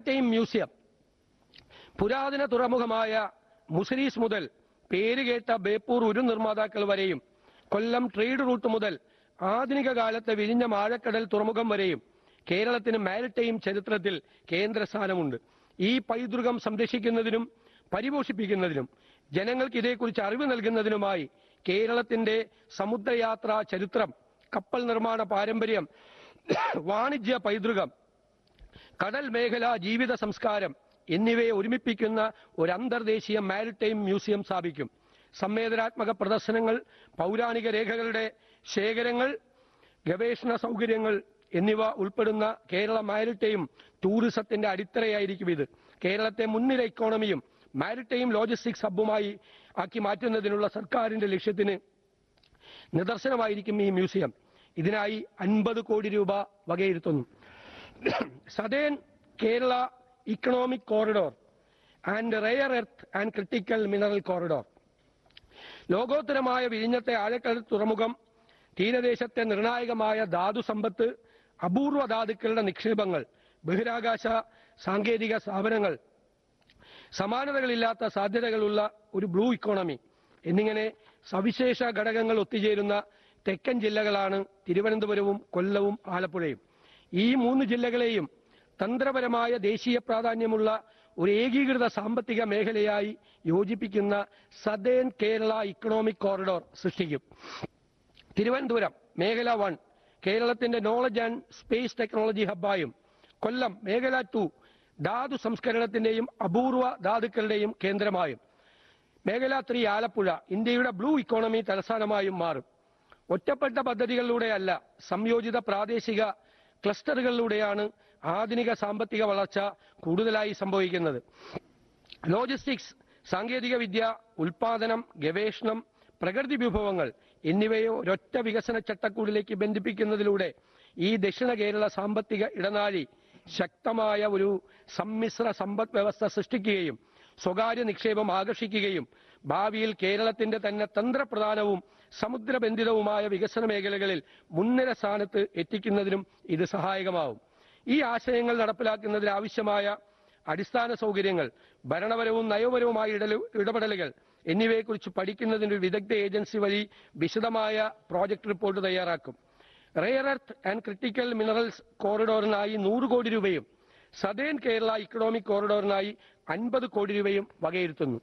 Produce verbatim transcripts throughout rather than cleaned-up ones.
Maritime museum പുരാതന തുറമുഖമായ മുസിരീസ് മുതൽ പേരുകേട്ട ബേപ്പൂർ ഉരു നിർമ്മാതാക്കൾ വരെയും കൊല്ലം ട്രേഡ് റൂട്ട് മുതൽ ആധുനിക കാലത്തെ വിഴിഞ്ഞം ആഴക്കടൽ തുറമുഖം വരെയും കേരളത്തിന് മാരിടൈം ചരിത്രത്തിൽ കേന്ദ്ര സ്ഥാനമുണ്ട്. ഈ പൈതൃകം സംരക്ഷിക്കുന്നതിനും പരിപോഷിപ്പിക്കുന്നതിനും ജനങ്ങൾക്ക് ഇതേക്കുറിച്ച് അറിവ് നൽകുന്നതിനുമായി കേരളത്തിന്റെ സമുദ്രയാത്രാ ചരിത്രം, കപ്പൽ നിർമ്മാണ പാരമ്പര്യം, വാണിജ്യ പൈതൃകം, കടൽ മേഖലാ ജീവിത സംസ്കാരം എന്നിവയെ ഒരുമിപ്പിക്കുന്ന ഒരു അന്തർദേശീയ മാരിടൈം മ്യൂസിയം സ്ഥാപിക്കും. സംവേദനാത്മക പ്രദർശനങ്ങൾ, പൗരാണിക രേഖകളുടെ ശേഖരങ്ങൾ, ഗവേഷണ സൗകര്യങ്ങൾ എന്നിവ ഉൾപ്പെടുന്ന കേരള മാരിടൈം ടൂറിസത്തിന്റെ അടിത്തറയായിരിക്കും ഇത്. കേരളത്തെ മുൻനിര ഇക്കോണമിയും മാരിടൈം ലോജിസ്റ്റിക്സ് ഹബ്ബുമായി ആക്കി മാറ്റുന്നതിനുള്ള സർക്കാരിന്റെ ലക്ഷ്യത്തിന് നിദർശനമായിരിക്കും ഈ മ്യൂസിയം. ഇതിനായി അൻപത് കോടി രൂപ വകയിരുത്തുന്നു. Southern Kerala economic corridor and rare earth and critical mineral corridor. ലോകോത്തരമായ വിഴിഞ്ഞത്തെ ആഴക്കടൽ തുറമുഖം തീരദേശത്തെ നിർണായകമായ ധാതു സമ്പത്ത്, അപൂർവ ധാതുക്കളുടെ നിക്ഷേപങ്ങൾ, ബഹിരാകാശ സാങ്കേതിക സ്ഥാപനങ്ങൾ, സമാനതകളില്ലാത്ത സാധ്യതകളുള്ള ഒരു ബ്ലൂ ഇക്കോണമി എന്നിങ്ങനെ സവിശേഷ ഘടകങ്ങൾ ഒത്തുചേരുന്ന തെക്കൻ ജില്ലകളാണ് തിരുവനന്തപുരവും കൊല്ലവും ആലപ്പുഴയും. ഈ മൂന്ന് ജില്ലകളെയും തന്ത്രപരമായ ദേശീയ പ്രാധാന്യമുള്ള ഒരു ഏകീകൃത സാമ്പത്തിക മേഖലയായി യോജിപ്പിക്കുന്ന സദേൺ കേരള ഇക്കണോമിക് കോറിഡോർ സൃഷ്ടിക്കും. തിരുവനന്തപുരം മേഖല വൺ കേരളത്തിന്റെ നോളജ് ആൻഡ് സ്പേസ് ടെക്നോളജി ഹബ്ബായും, കൊല്ലം മേഖല ടു ധാതു സംസ്കരണത്തിന്റെയും അപൂർവ ധാതുക്കളുടെയും കേന്ദ്രമായും, മേഖല ത്രീ ആലപ്പുഴ ഇന്ത്യയുടെ ബ്ലൂ ഇക്കോണമി തലസ്ഥാനമായും മാറും. ഒറ്റപ്പെട്ട പദ്ധതികളിലൂടെയല്ല, സംയോജിത പ്രാദേശിക ക്ലസ്റ്ററുകളിലൂടെയാണ് ആധുനിക സാമ്പത്തിക വളർച്ച കൂടുതലായി സംഭവിക്കുന്നത്. ലോജിസ്റ്റിക്സ്, സാങ്കേതിക വിദ്യ, ഉൽപാദനം, ഗവേഷണം, പ്രകൃതി വിഭവങ്ങൾ എന്നിവയെ ഒരൊറ്റ വികസന ചട്ടക്കൂടിലേക്ക് ബന്ധിപ്പിക്കുന്നതിലൂടെ ഈ ദക്ഷിണ കേരള സാമ്പത്തിക ഇടനാഴി ശക്തമായ ഒരു സമ്മിശ്ര സമ്പദ് വ്യവസ്ഥ സൃഷ്ടിക്കുകയും സ്വകാര്യ നിക്ഷേപം ആകർഷിക്കുകയും ഭാവിയിൽ കേരളത്തിന്റെ തന്നെ തന്ത്രപ്രധാനവും സമുദ്രബന്ധിതവുമായ വികസന മേഖലകളിൽ മുൻനിര സ്ഥാനത്ത് എത്തിക്കുന്നതിനും ഇത് സഹായകമാവും. ഈ ആശയങ്ങൾ നടപ്പിലാക്കുന്നതിന് ആവശ്യമായ അടിസ്ഥാന സൗകര്യങ്ങൾ, ഭരണപരവും നയപരവുമായ ഇടപെടലുകൾ എന്നിവയെക്കുറിച്ച് പഠിക്കുന്നതിന് ഒരു വിദഗ്ധ ഏജൻസി വഴി വിശദമായ പ്രോജക്ട് റിപ്പോർട്ട് തയ്യാറാക്കും. Rare earth and critical minerals കോറിഡോറിനായി നൂറ് കോടി രൂപയും സദേൺ കേരള ഇക്കണോമിക് കോറിഡോറിനായി അൻപത് കോടി രൂപയും വകയിരുത്തുന്നു.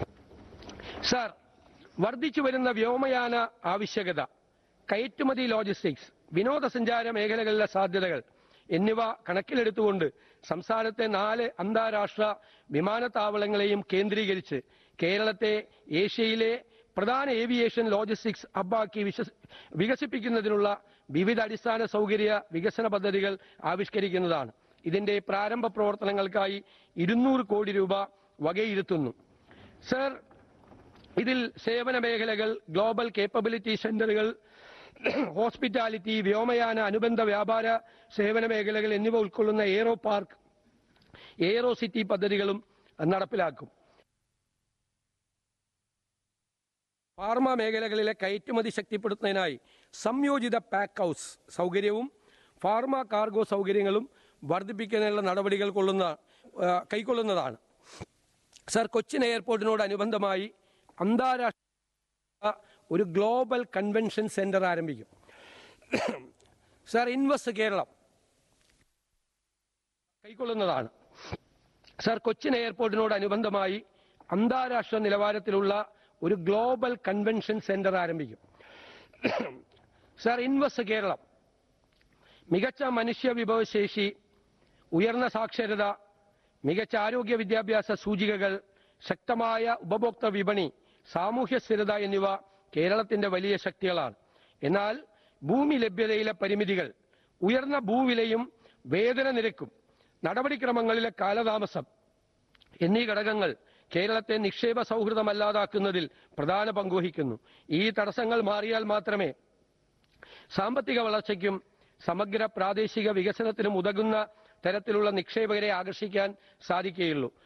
സാർ, വർദ്ധിച്ചു വരുന്ന വ്യോമയാന ആവശ്യകത, കയറ്റുമതി ലോജിസ്റ്റിക്സ്, വിനോദസഞ്ചാര മേഖലകളിലെ സാധ്യതകൾ എന്നിവ കണക്കിലെടുത്തുകൊണ്ട് സംസ്ഥാനത്തെ നാല് അന്താരാഷ്ട്ര വിമാനത്താവളങ്ങളെയും കേന്ദ്രീകരിച്ച് കേരളത്തെ ഏഷ്യയിലെ പ്രധാന ഏവിയേഷൻ ലോജിസ്റ്റിക്സ് ഹബ്ബാക്കി വികസിപ്പിക്കുന്നതിനുള്ള വിവിധ അടിസ്ഥാന സൗകര്യ വികസന പദ്ധതികൾ ആവിഷ്കരിക്കുന്നതാണ്. ഇതിന്റെ പ്രാരംഭ പ്രവർത്തനങ്ങൾക്കായി ഇരുന്നൂറ് കോടി രൂപ വകയിരുത്തുന്നു. സർ, ഇതിൽ സേവന മേഖലകൾ, ഗ്ലോബൽ കേപ്പബിലിറ്റി സെന്ററുകൾ, ഹോസ്പിറ്റാലിറ്റി, വ്യോമയാന അനുബന്ധ വ്യാപാര സേവന മേഖലകൾ എന്നിവ ഉൾക്കൊള്ളുന്ന എയ്റോ പാർക്ക്, എയ്റോ സിറ്റി പദ്ധതികളും നടപ്പിലാക്കും. ഫാർമ മേഖലകളിലെ കയറ്റുമതി ശക്തിപ്പെടുത്തുന്നതിനായി സംയോജിത പാക്ക് ഹൗസ് സൗകര്യവും ഫാർമ കാർഗോ സൗകര്യങ്ങളും വർദ്ധിപ്പിക്കുന്നതിനുള്ള നടപടികൾ കൊള്ളുന്ന കൈക്കൊള്ളുന്നതാണ്. സർ, കൊച്ചിൻ എയർപോർട്ടിനോടനുബന്ധമായി അന്താരാഷ്ട്ര ഒരു ഗ്ലോബൽ കൺവെൻഷൻ സെന്റർ ആരംഭിക്കും. Sir, invest Keralam കൈക്കൊള്ളുന്നതാണ്. Sir, Cochin എയർപോർട്ടിനോടനുബന്ധമായി അന്താരാഷ്ട്ര നിലവാരത്തിലുള്ള ഒരു ഗ്ലോബൽ കൺവെൻഷൻ സെന്റർ ആരംഭിക്കും. സർ, ഇൻവെസ്റ്റ് കേരളം മികച്ച മനുഷ്യ വിഭവശേഷി, ഉയർന്ന സാക്ഷരത, മികച്ച ആരോഗ്യ വിദ്യാഭ്യാസ സൂചികകൾ, ശക്തമായ ഉപഭോക്തൃ വിപണി, സാമൂഹ്യ സ്ഥിരത എന്നിവ കേരളത്തിന്റെ വലിയ ശക്തികളാണ്. എന്നാൽ ഭൂമി ലഭ്യതയിലെ പരിമിതികൾ, ഉയർന്ന ഭൂവിലയും വേതന നിരക്കും, നടപടിക്രമങ്ങളിലെ കാലതാമസം എന്നീ ഘടകങ്ങൾ കേരളത്തെ നിക്ഷേപ സൗഹൃദമല്ലാതാക്കുന്നതിൽ പ്രധാന പങ്കുവഹിക്കുന്നു. ഈ തടസ്സങ്ങൾ മാറിയാൽ മാത്രമേ സാമ്പത്തിക വളർച്ചയ്ക്കും സമഗ്ര പ്രാദേശിക വികസനത്തിനും ഉതകുന്ന തരത്തിലുള്ള നിക്ഷേപകരെ ആകർഷിക്കാൻ സാധിക്കുകയുള്ളൂ.